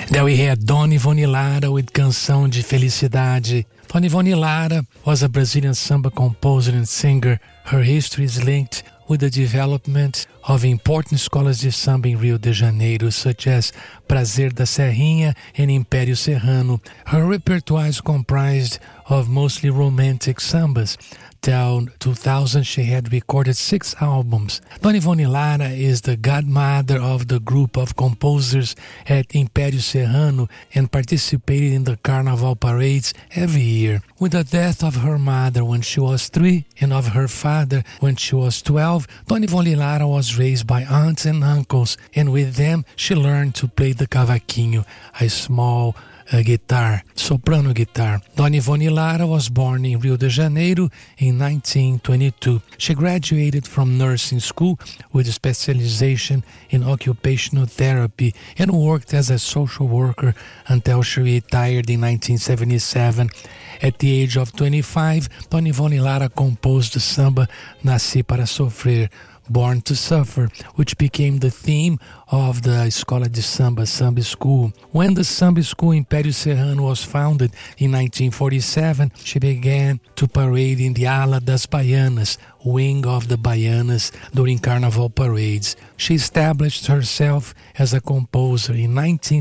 There we had Dona Ivone Lara with Canção de Felicidade. Dona Ivone Lara was a Brazilian samba composer and singer. Her history is linked with the development of important escolas de samba in Rio de Janeiro, such as Prazer da Serrinha and Império Serrano. Her repertoire is comprised of mostly romantic sambas. Till 2000, she had recorded 6 albums. Dona Ivone Lara is the godmother of the group of composers at Império Serrano and participated in the carnival parades every year. With the death of her mother when she was 3 and of her father when she was 12, Dona Ivone Lara was raised by aunts and uncles, and with them she learned to play the cavaquinho, a small guitar, soprano guitar. Dona Ivone Lara was born in Rio de Janeiro in 1922. She graduated from nursing school with a specialization in occupational therapy and worked as a social worker until she retired in 1977. At the age of 25, Dona Ivone Lara composed the samba Nasci para Sofrer, Born to Suffer, which became the theme of the Escola de Samba, Samba School. When the Samba School Império Serrano was founded in 1947, she began to parade in the Ala das Baianas, wing of the Baianas, during carnival parades. She established herself as a composer in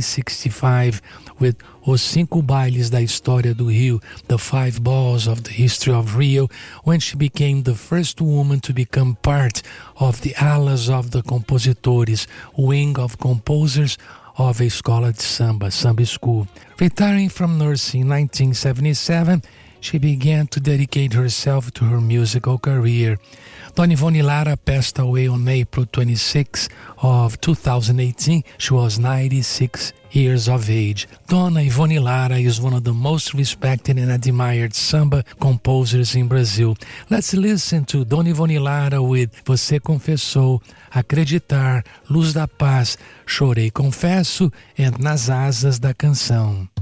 1965 with Os Cinco Bailes da História do Rio, the 5 balls of the history of Rio, when she became the first woman to become part of the Alas of the Compositores, wing of composers of a Escola de Samba, Samba School. Retiring from nursing in 1977, she began to dedicate herself to her musical career. Dona Ivone Lara passed away on April 26 of 2018. She was 96 years of age. Dona Ivone Lara is one of the most respected and admired samba composers in Brazil. Let's listen to Dona Ivone Lara with Você Confessou, Acreditar, Luz da Paz, Chorei Confesso and Nas Asas da Canção.